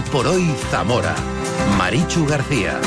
por hoy Zamora. Marichu García.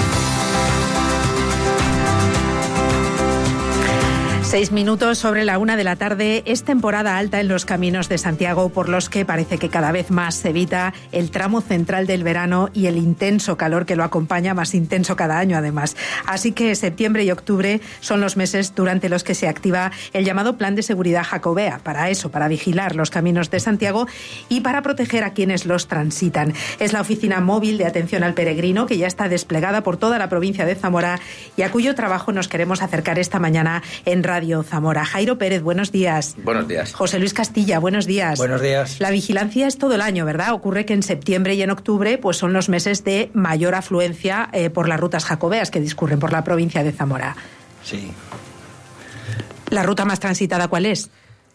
6 minutos sobre la 1 de la tarde. Es temporada alta en los caminos de Santiago, por los que parece que cada vez más se evita el tramo central del verano y el intenso calor que lo acompaña, más intenso cada año además. Así que septiembre y octubre son los meses durante los que se activa el llamado Plan de Seguridad Jacobea. Para eso, para vigilar los caminos de Santiago y para proteger a quienes los transitan. Es la oficina móvil de atención al peregrino, que ya está desplegada por toda la provincia de Zamora y a cuyo trabajo nos queremos acercar esta mañana en Radio Zamora. Jairo Pérez, buenos días. Buenos días. José Luis Castilla, buenos días. Buenos días. La vigilancia es todo el año, ¿verdad? Ocurre que en septiembre y en octubre pues son los meses de mayor afluencia por las rutas jacobeas que discurren por la provincia de Zamora. Sí. ¿La ruta más transitada cuál es?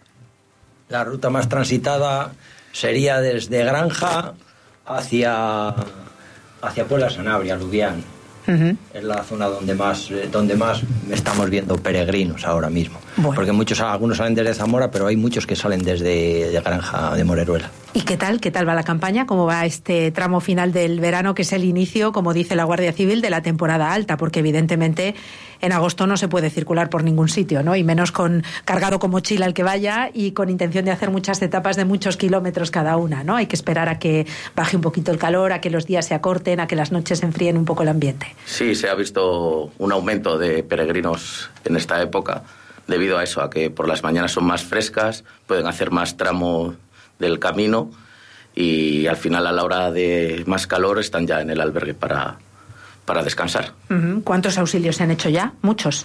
La ruta más transitada sería desde Granja hacia Puebla Sanabria, Lubián. Es la zona donde más estamos viendo peregrinos ahora mismo. Bueno. Porque algunos salen desde Zamora, pero hay muchos que salen desde Granja de Moreruela. ¿Y qué tal va la campaña? ¿Cómo va este tramo final del verano, que es el inicio, como dice la Guardia Civil, de la temporada alta? Porque evidentemente en agosto no se puede circular por ningún sitio, ¿no? Y menos cargado con mochila el que vaya y con intención de hacer muchas etapas de muchos kilómetros cada una, ¿no? Hay que esperar a que baje un poquito el calor, a que los días se acorten, a que las noches enfríen un poco el ambiente. Sí, se ha visto un aumento de peregrinos en esta época, debido a eso, a que por las mañanas son más frescas, pueden hacer más tramo del camino y al final, a la hora de más calor, están ya en el albergue para descansar. ¿Cuántos auxilios se han hecho ya? ¿Muchos?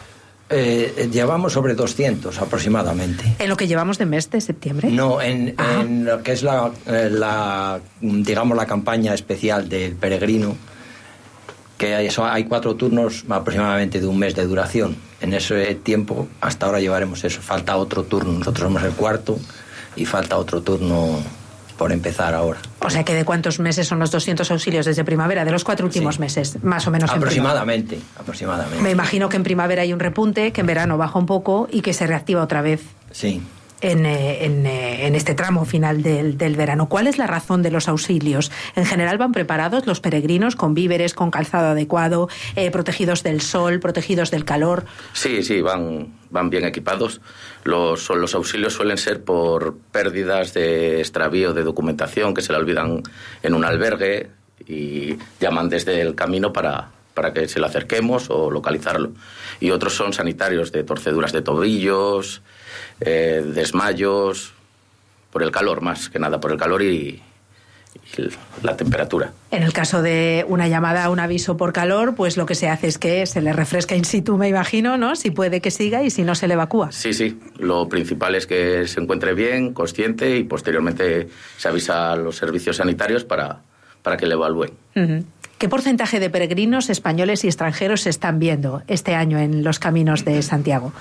Llevamos sobre 200 aproximadamente. ¿En lo que llevamos de mes de septiembre? No, en lo que es la campaña especial del peregrino, que hay 4 turnos aproximadamente de un mes de duración. En ese tiempo, hasta ahora llevaremos eso. Falta otro turno. Nosotros somos el 4 y falta otro turno por empezar ahora. O sea, que ¿de cuántos meses son los 200 auxilios desde primavera? De los 4 últimos meses, más o menos. Aproximadamente. Me imagino que en primavera hay un repunte, que en verano baja un poco y que se reactiva otra vez. Sí. En este tramo final del verano. ¿Cuál es la razón de los auxilios? En general, ¿van preparados los peregrinos con víveres, con calzado adecuado, protegidos del sol, protegidos del calor? Sí, van bien equipados. Los auxilios suelen ser por pérdidas de extravío de documentación, que se la olvidan en un albergue y llaman desde el camino para que se lo acerquemos o localizarlo. Y otros son sanitarios, de torceduras de tobillos, desmayos, por el calor, más que nada por el calor y la temperatura. En el caso de una llamada, un aviso por calor, pues lo que se hace es que se le refresca in situ, me imagino, ¿no? Si puede que siga y si no, se le evacúa. Sí. Lo principal es que se encuentre bien, consciente, y posteriormente se avisa a los servicios sanitarios para que le evalúen. ¿Qué porcentaje de peregrinos españoles y extranjeros se están viendo este año en los caminos de Santiago?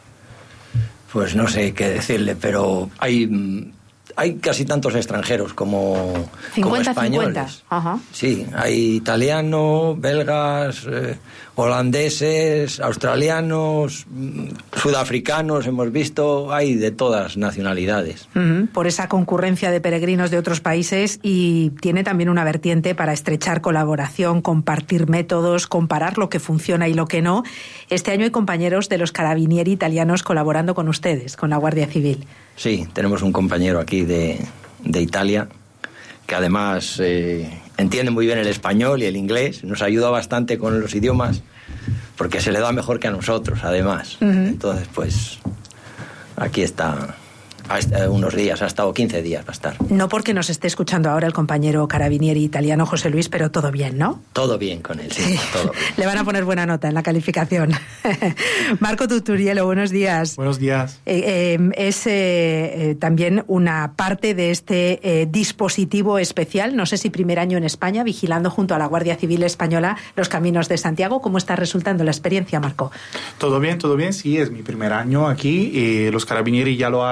Pues no sé qué decirle, pero hay casi tantos extranjeros como españoles. 50-50. Ajá. Sí, hay italianos, belgas, holandeses, australianos, sudafricanos, hemos visto, hay de todas nacionalidades. Por esa concurrencia de peregrinos de otros países, y tiene también una vertiente para estrechar colaboración, compartir métodos, comparar lo que funciona y lo que no. Este año hay compañeros de los carabinieri italianos colaborando con ustedes, con la Guardia Civil. Sí, tenemos un compañero aquí de Italia que además entiende muy bien el español y el inglés, nos ayuda bastante con los idiomas porque se le da mejor que a nosotros, además. Entonces, pues, aquí está. Unos días, ha estado 15 días va a estar. No porque nos esté escuchando ahora el compañero carabinieri italiano José Luis, pero todo bien, ¿no? Todo bien con él, sí. Todo bien. Le van a poner buena nota en la calificación. Marco Tuturielo, buenos días. Buenos días. Es también una parte de este dispositivo especial, no sé si primer año en España, vigilando junto a la Guardia Civil Española los caminos de Santiago. ¿Cómo está resultando la experiencia, Marco? Todo bien, sí, es mi primer año aquí. Los carabinieri ya lo hacen desde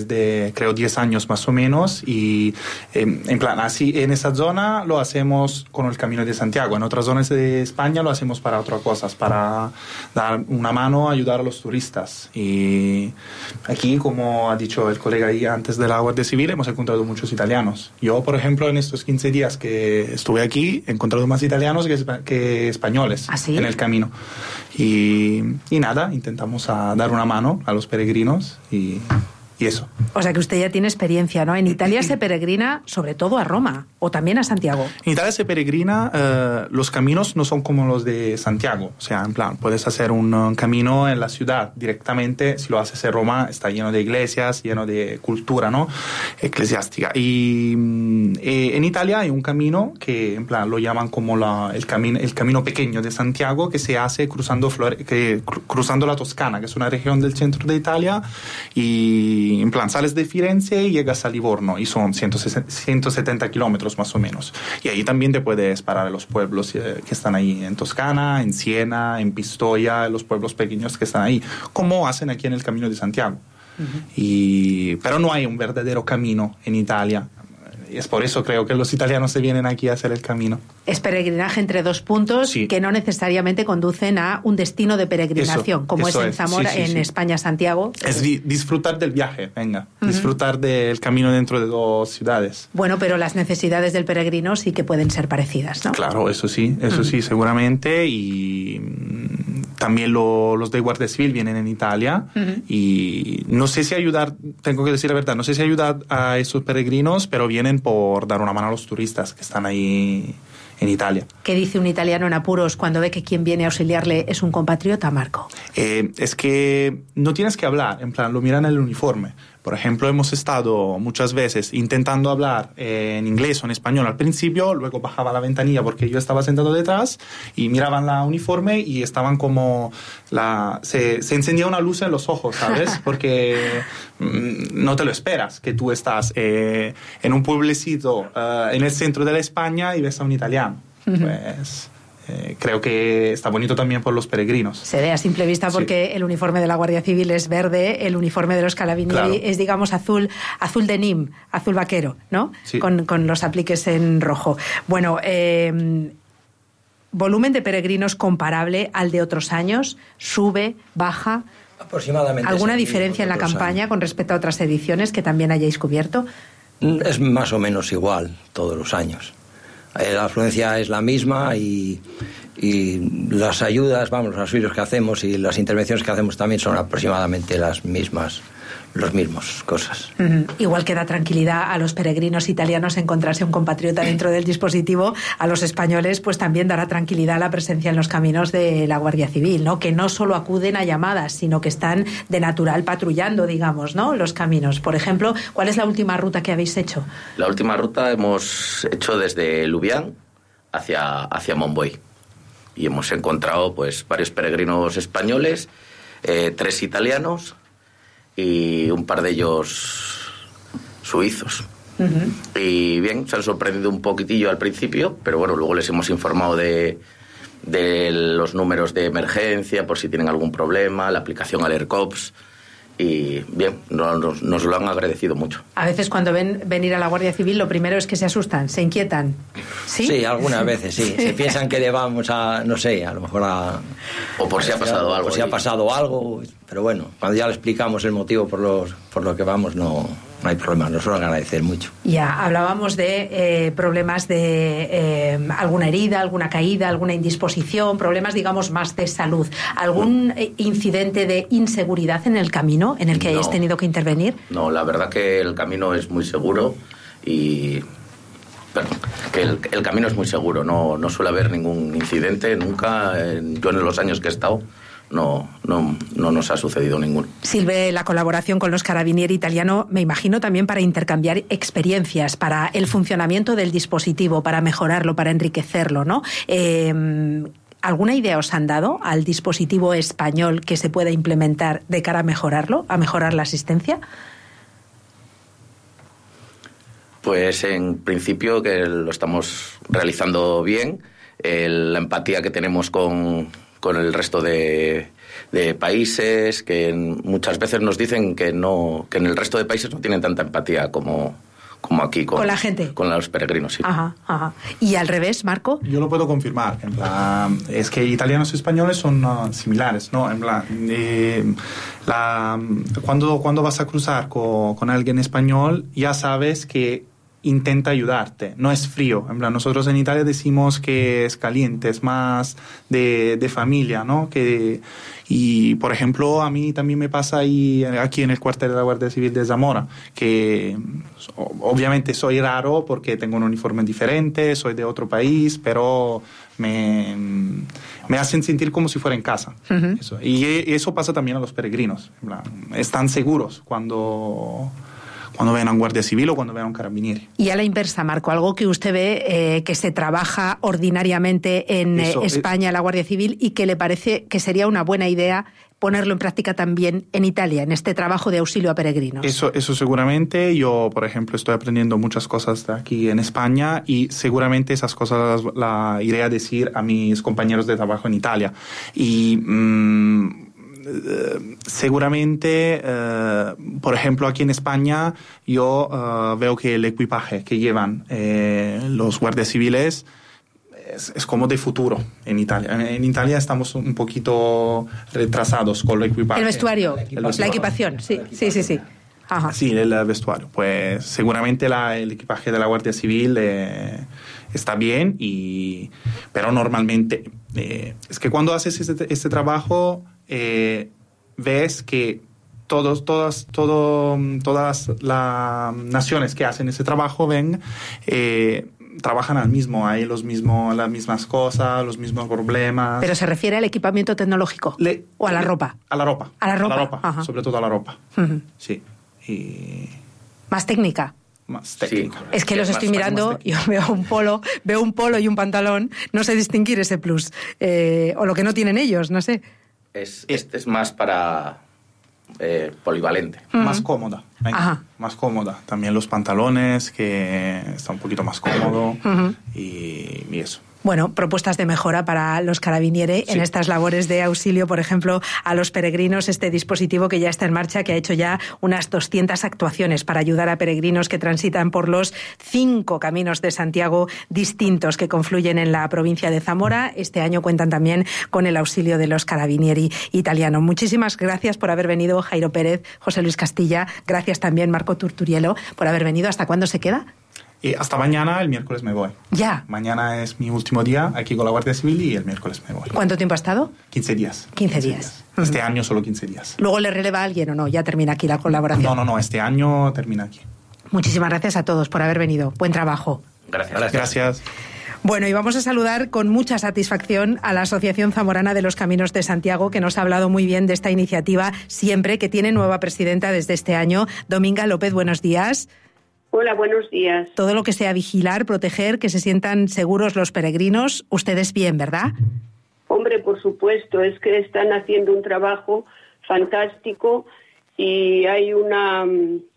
desde creo 10 años más o menos y en plan así en esa zona lo hacemos con el Camino de Santiago, en otras zonas de España lo hacemos para otras cosas, para dar una mano, ayudar a los turistas. Y aquí, como ha dicho el colega ahí antes de la Guardia Civil, hemos encontrado muchos italianos. Yo, por ejemplo, en estos 15 días que estuve aquí he encontrado más italianos que españoles. ¿Ah, sí? En el camino. Y nada, intentamos dar una mano a los peregrinos y eso. O sea que usted ya tiene experiencia, ¿no? En Italia se peregrina sobre todo a Roma o también a Santiago. En Italia se peregrina, los caminos no son como los de Santiago. O sea, en plan, puedes hacer un camino en la ciudad directamente. Si lo haces en Roma, está lleno de iglesias, lleno de cultura, ¿no? Eclesiástica. Y en Italia hay un camino que, en plan, lo llaman como el camino pequeño de Santiago, que se hace cruzando la Toscana, que es una región del centro de Italia, y en plan sales de Firenze y llegas a Livorno y son 170 kilómetros más o menos. Y ahí también te puedes parar en los pueblos que están ahí en Toscana, en Siena, en Pistoia, los pueblos pequeños que están ahí, como hacen aquí en el Camino de Santiago. Pero no hay un verdadero camino en Italia. Y es por eso creo que los italianos se vienen aquí a hacer el camino. Es peregrinaje entre dos puntos, sí, que no necesariamente conducen a un destino de peregrinación, como es en Zamora, sí, en España, Santiago. Es disfrutar del viaje, disfrutar del camino dentro de dos ciudades. Bueno, pero las necesidades del peregrino sí que pueden ser parecidas, ¿no? Claro, eso sí, seguramente. Y también los de Guardia Civil vienen en Italia y no sé si ayudar, tengo que decir la verdad, no sé si ayudar a esos peregrinos, pero vienen por dar una mano a los turistas que están ahí en Italia. ¿Qué dice un italiano en apuros cuando ve que quien viene a auxiliarle es un compatriota, Marco? Es que no tienes que hablar, en plan, lo miran en el uniforme. Por ejemplo, hemos estado muchas veces intentando hablar en inglés o en español al principio, luego bajaba la ventanilla porque yo estaba sentado detrás y miraban la uniforme y estaban como... se encendía una luz en los ojos, ¿sabes? Porque no te lo esperas, que tú estás en un pueblecito en el centro de la España y ves a un italiano. Pues... creo que está bonito también por los peregrinos. Se ve a simple vista porque el uniforme de la Guardia Civil es verde, el uniforme de los Carabinieri es, digamos, azul denim, azul vaquero, ¿no? Sí. Con los apliques en rojo. Bueno, volumen de peregrinos comparable al de otros años, sube, baja. Aproximadamente. ¿Alguna diferencia en la campaña con respecto a otras ediciones que también hayáis cubierto? Es más o menos igual todos los años. La afluencia es la misma y las ayudas, los auxilios que hacemos y las intervenciones que hacemos también son aproximadamente las mismas cosas. Igual que da tranquilidad a los peregrinos italianos encontrarse un compatriota dentro del dispositivo, a los españoles pues también dará tranquilidad la presencia en los caminos de la Guardia Civil, ¿no? Que no solo acuden a llamadas, sino que están de natural patrullando, digamos, ¿no? Los caminos. Por ejemplo, ¿cuál es la última ruta que habéis hecho? La última ruta hemos hecho desde Lubián hacia Monboy. Y hemos encontrado pues varios peregrinos españoles, 3 italianos y un par de ellos suizos. Y bien, se han sorprendido un poquitillo al principio, pero bueno, luego les hemos informado de los números de emergencia por si tienen algún problema, la aplicación al AirCops. Y bien, nos lo han agradecido mucho. A veces cuando ven venir a la Guardia Civil lo primero es que se asustan, se inquietan. ¿Sí? Sí, algunas veces sí. Se piensan que le vamos a, no sé, a lo mejor a... O por si ha pasado algo. Por si ha pasado algo, pero bueno, cuando ya le explicamos el motivo por lo que vamos, no hay problema, nos suelen agradecer mucho. Ya, hablábamos de problemas de alguna herida, alguna caída, alguna indisposición, problemas, digamos, más de salud. ¿Algún incidente de inseguridad en el camino en el que hayáis tenido que intervenir? No, la verdad que el camino es muy seguro y... Perdón, que el camino es muy seguro, no suele haber ningún incidente, nunca, yo en los años que he estado... No nos ha sucedido ninguno. Sirve la colaboración con los Carabinieri italiano, me imagino, también para intercambiar experiencias, para el funcionamiento del dispositivo, para mejorarlo, para enriquecerlo, ¿no? ¿Alguna idea os han dado al dispositivo español que se pueda implementar de cara a mejorarlo, a mejorar la asistencia? Pues en principio que lo estamos realizando bien, la empatía que tenemos con el resto de países, que muchas veces nos dicen que en el resto de países no tienen tanta empatía como aquí con la gente, con los peregrinos, sí. Ajá. Y al revés, Marco. Yo lo puedo confirmar. En plan, es que italianos y españoles son similares, ¿no? En plan, cuando vas a cruzar con alguien español, ya sabes que intenta ayudarte, no es frío. En plan, nosotros en Italia decimos que es caliente, es más de familia, ¿no? Y, por ejemplo, a mí también me pasa aquí en el cuartel de la Guardia Civil de Zamora, que obviamente soy raro porque tengo un uniforme diferente, soy de otro país, pero me hacen sentir como si fuera en casa. Uh-huh. Y eso pasa también a los peregrinos. En plan, están seguros cuando ven a un guardia civil o cuando ven a un carabinieri. Y a la inversa, Marco, algo que usted ve que se trabaja ordinariamente en España, la Guardia Civil, y que le parece que sería una buena idea ponerlo en práctica también en Italia, en este trabajo de auxilio a peregrinos. Eso seguramente. Yo, por ejemplo, estoy aprendiendo muchas cosas de aquí en España y seguramente esas cosas las iré a decir a mis compañeros de trabajo en Italia. Y seguramente, por ejemplo, aquí en España yo veo que el equipaje que llevan los guardias civiles es como de futuro en Italia. En Italia estamos un poquito retrasados con el equipaje. El vestuario, la equipación, sí. Ajá. Sí, el vestuario. Pues seguramente el equipaje de la Guardia Civil está bien, pero normalmente es que cuando haces este trabajo ves que todas las naciones que hacen ese trabajo trabajan hay las mismas cosas, los mismos problemas. ¿Pero se refiere al equipamiento tecnológico o a la ropa? A la ropa. A la ropa. Ajá. Sobre todo a la ropa. Uh-huh. Sí. Y más técnica. Más técnica. Sí, es que los estoy mirando, yo veo un polo y un pantalón, no sé distinguir ese plus, o lo que no tienen ellos, no sé. Este es más para polivalente. Uh-huh. Más cómoda. Más cómoda. También los pantalones, que está un poquito más cómodo. Uh-huh. y eso. Bueno, propuestas de mejora para los carabinieri en estas labores de auxilio, por ejemplo, a los peregrinos, este dispositivo que ya está en marcha, que ha hecho ya unas 200 actuaciones para ayudar a peregrinos que transitan por los 5 caminos de Santiago distintos que confluyen en la provincia de Zamora. Este año cuentan también con el auxilio de los carabinieri italianos. Muchísimas gracias por haber venido, Jairo Pérez, José Luis Castilla. Gracias también, Marco Turturielo, por haber venido. ¿Hasta cuándo se queda? Hasta mañana, el miércoles me voy. ¿Ya? Mañana es mi último día aquí con la Guardia Civil y el miércoles me voy. ¿Cuánto tiempo ha estado? 15 días. 15 días. Este año solo 15 días. ¿Luego le releva a alguien o no? ¿Ya termina aquí la colaboración? No, este año termina aquí. Muchísimas gracias a todos por haber venido. Buen trabajo. Gracias. Bueno, y vamos a saludar con mucha satisfacción a la Asociación Zamorana de los Caminos de Santiago, que nos ha hablado muy bien de esta iniciativa siempre, que tiene nueva presidenta desde este año. Dominga López, buenos días. Hola, buenos días. Todo lo que sea vigilar, proteger, que se sientan seguros los peregrinos, ustedes bien, ¿verdad? Hombre, por supuesto, es que están haciendo un trabajo fantástico y hay una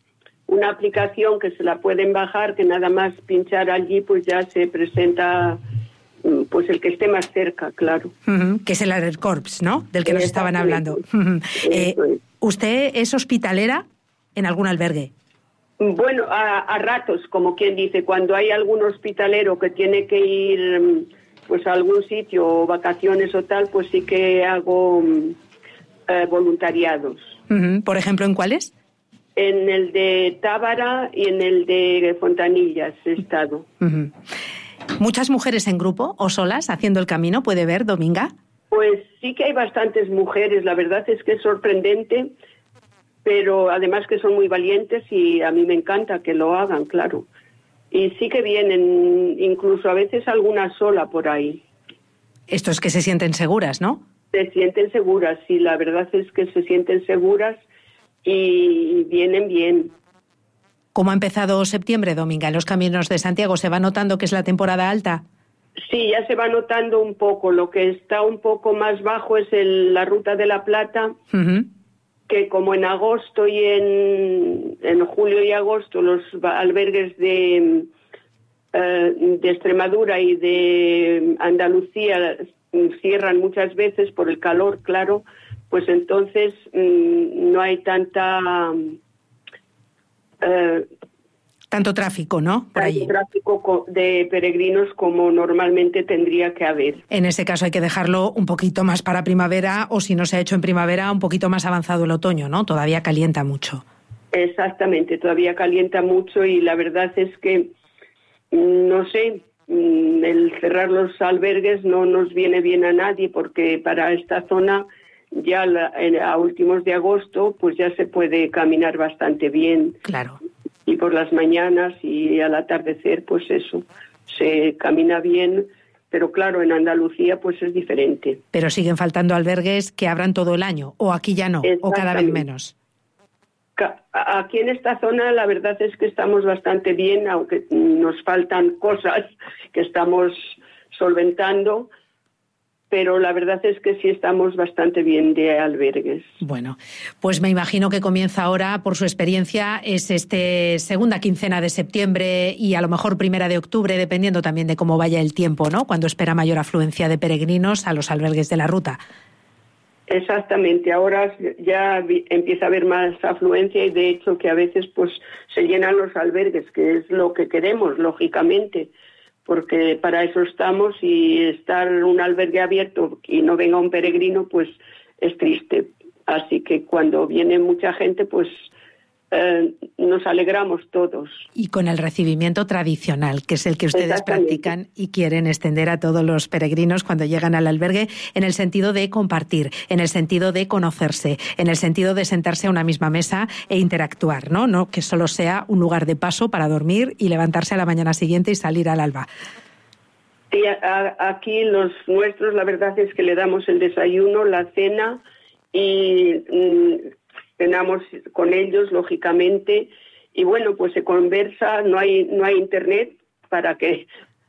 aplicación que se la pueden bajar, que nada más pinchar allí pues ya se presenta pues el que esté más cerca, claro. Uh-huh, que es el Alert Corps, ¿no? Del que nos estaban hablando. Uh-huh. ¿Usted es hospitalera en algún albergue? Bueno, a ratos, como quien dice, cuando hay algún hospitalero que tiene que ir pues a algún sitio o vacaciones o tal, pues sí que hago voluntariados. Uh-huh. ¿Por ejemplo, en cuáles? En el de Tábara y en el de Fontanillas he estado. Uh-huh. ¿Muchas mujeres en grupo o solas haciendo el camino, puede ver, Dominga? Pues sí que hay bastantes mujeres, la verdad es que es sorprendente, pero además que son muy valientes y a mí me encanta que lo hagan, claro. Y sí que vienen, incluso a veces alguna sola por ahí. Esto es que se sienten seguras, ¿no? Se sienten seguras, sí, la verdad es que se sienten seguras y vienen bien. ¿Cómo ha empezado septiembre, Dominga, en los caminos de Santiago? ¿Se va notando que es la temporada alta? Sí, ya se va notando un poco. Lo que está un poco más bajo es la Ruta de la Plata, uh-huh, que como en agosto y en julio y agosto los albergues de de Extremadura y de Andalucía cierran muchas veces por el calor, claro, pues entonces no hay tanto tráfico, ¿no? Por allí. Tráfico de peregrinos como normalmente tendría que haber. En ese caso hay que dejarlo un poquito más para primavera, o si no se ha hecho en primavera, un poquito más avanzado el otoño, ¿no? Todavía calienta mucho. Exactamente, todavía calienta mucho y la verdad es que, no sé, el cerrar los albergues no nos viene bien a nadie, porque para esta zona ya a últimos de agosto pues ya se puede caminar bastante bien. Claro. Y por las mañanas y al atardecer, pues eso, se camina bien, pero claro, en Andalucía pues es diferente. Pero siguen faltando albergues que abran todo el año, o aquí ya no, o cada vez menos. Aquí en esta zona la verdad es que estamos bastante bien, aunque nos faltan cosas que estamos solventando, pero la verdad es que sí estamos bastante bien de albergues. Bueno, pues me imagino que comienza ahora, por su experiencia, es segunda quincena de septiembre y a lo mejor primera de octubre, dependiendo también de cómo vaya el tiempo, ¿no? Cuando espera mayor afluencia de peregrinos a los albergues de la ruta. Exactamente, ahora ya empieza a haber más afluencia y de hecho que a veces pues se llenan los albergues, que es lo que queremos, lógicamente, porque para eso estamos, y estar un albergue abierto y no venga un peregrino pues es triste. Así que cuando viene mucha gente pues nos alegramos todos. Y con el recibimiento tradicional, que es el que ustedes practican y quieren extender a todos los peregrinos cuando llegan al albergue, en el sentido de compartir, en el sentido de conocerse, en el sentido de sentarse a una misma mesa e interactuar, ¿no? No que solo sea un lugar de paso para dormir y levantarse a la mañana siguiente y salir al alba. Sí, aquí los nuestros, la verdad es que le damos el desayuno, la cena y cenamos con ellos, lógicamente, y bueno, pues se conversa, no hay internet para que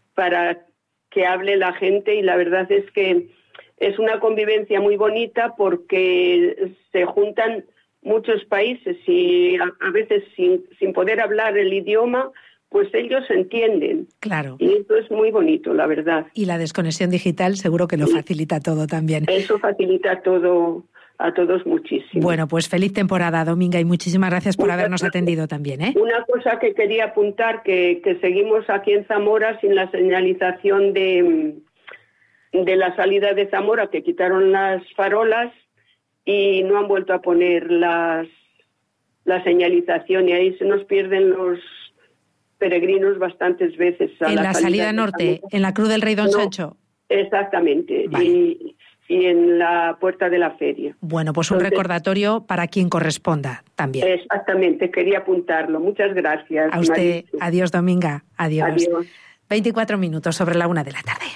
hable la gente, y la verdad es que es una convivencia muy bonita porque se juntan muchos países y a veces sin poder hablar el idioma, pues ellos entienden. Claro. Y eso es muy bonito, la verdad. Y la desconexión digital seguro que lo facilita todo también. Eso facilita todo a todos muchísimo. Bueno, pues feliz temporada, Dominga, y muchísimas gracias por habernos atendido también, ¿eh? Una cosa que quería apuntar, que seguimos aquí en Zamora sin la señalización de la salida de Zamora, que quitaron las farolas y no han vuelto a poner la señalización, y ahí se nos pierden los peregrinos bastantes veces. En la salida norte, en la Cruz del Rey Don Sancho. Exactamente. Vale. Y en la puerta de la feria. Bueno, pues un recordatorio para quien corresponda también. Exactamente, quería apuntarlo. Muchas gracias. A usted, Marichu. Adiós, Dominga. Adiós. 24 minutos sobre la 1 de la tarde.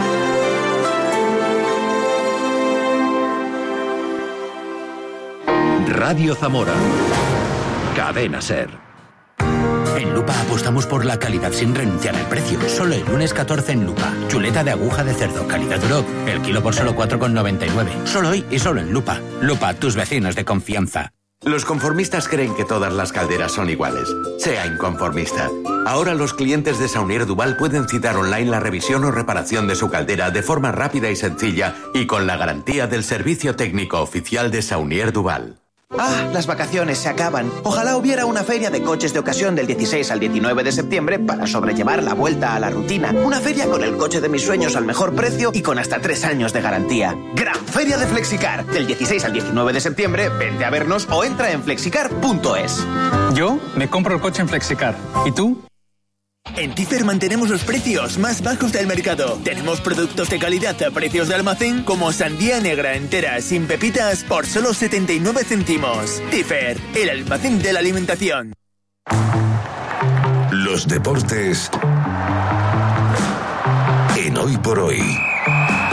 Radio Zamora. Cadena SER. En Lupa apostamos por la calidad sin renunciar al precio. Solo el lunes 14 en Lupa. Chuleta de aguja de cerdo, calidad Duroc. El kilo por solo 4,99. Solo hoy y solo en Lupa. Lupa, tus vecinos de confianza. Los conformistas creen que todas las calderas son iguales. Sea inconformista. Ahora los clientes de Saunier Duval pueden citar online la revisión o reparación de su caldera de forma rápida y sencilla y con la garantía del servicio técnico oficial de Saunier Duval. Ah, las vacaciones se acaban. Ojalá hubiera una feria de coches de ocasión del 16 al 19 de septiembre para sobrellevar la vuelta a la rutina. Una feria con el coche de mis sueños al mejor precio y con hasta 3 años de garantía. Gran Feria de Flexicar. Del 16 al 19 de septiembre, vente a vernos o entra en flexicar.es. Yo me compro el coche en Flexicar. ¿Y tú? En Tifer mantenemos los precios más bajos del mercado. Tenemos productos de calidad a precios de almacén como sandía negra entera sin pepitas por solo 79 céntimos. Tifer, el almacén de la alimentación. Los deportes en Hoy por Hoy.